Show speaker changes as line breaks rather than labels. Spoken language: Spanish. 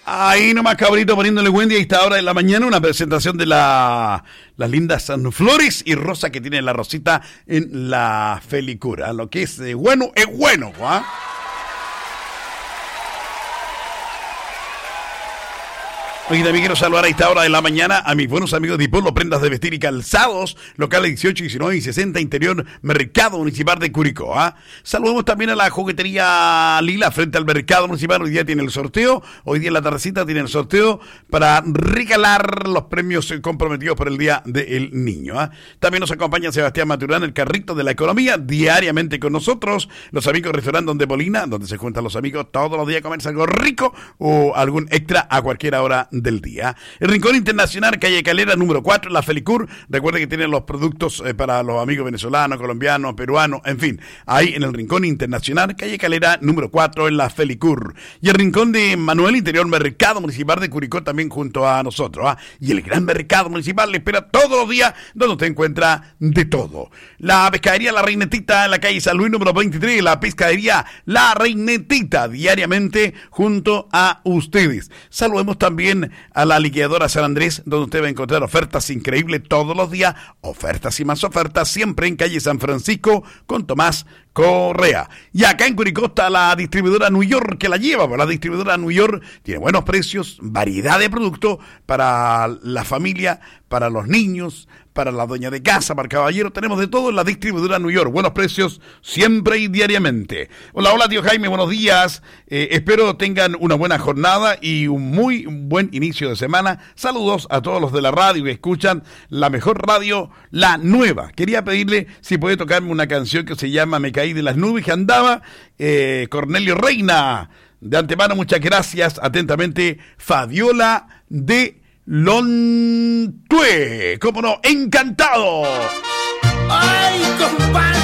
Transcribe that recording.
Ahí nomás, cabrito, poniéndole Wendy a esta hora de la mañana, una presentación de las lindas flores y rosa que tiene la Rosita en la Felicura. Lo que es bueno, ¿ah? Hoy también quiero saludar a esta hora de la mañana a mis buenos amigos de Polo Prendas de Vestir y Calzados, locales 18, 19 y 60, interior Mercado Municipal de Curicó. Saludemos también a la juguetería Lila frente al Mercado Municipal. Hoy día tiene el sorteo, hoy día en la tardecita tiene el sorteo para regalar los premios comprometidos por el Día del Niño. También nos acompaña Sebastián Maturán, el carrito de la economía, diariamente con nosotros. Los amigos Restaurante Donde Polina, donde se juntan los amigos todos los días a comerse algo rico o algún extra a cualquier hora del día. El Rincón Internacional, calle Calera, número 4, la Felicur. Recuerde que tienen los productos para los amigos venezolanos, colombianos, peruanos, en fin. Ahí en el Rincón Internacional, calle Calera, número 4, en la Felicur. Y el Rincón de Manuel Interior, Mercado Municipal de Curicó, también junto a nosotros. Y el Gran Mercado Municipal le espera todos los días, donde usted encuentra de todo. La pescadería La Reinetita, en la calle San Luis, número 23, la pescadería La Reinetita, diariamente junto a ustedes. Saludemos también a la liquidadora San Andrés, donde usted va a encontrar ofertas increíbles todos los días, ofertas y más ofertas, siempre en calle San Francisco con Tomás Correa. Y acá en Curicó está la distribuidora New York que la lleva. La distribuidora New York tiene buenos precios, variedad de productos para la familia, para los niños, para la dueña de casa, para el caballero. Tenemos de todo en la distribuidora New York. Buenos precios siempre y diariamente. Hola tío Jaime, buenos días. Espero tengan una buena jornada y un muy buen inicio de semana. Saludos a todos los de la radio que escuchan la mejor radio, la nueva. Quería pedirle si puede tocarme una canción que se llama Me caí de las nubes que andaba, Cornelio Reina. De antemano, muchas gracias. Atentamente, Fabiola de Lontue. ¿Cómo no? ¡Encantado!
¡Ay, compadre!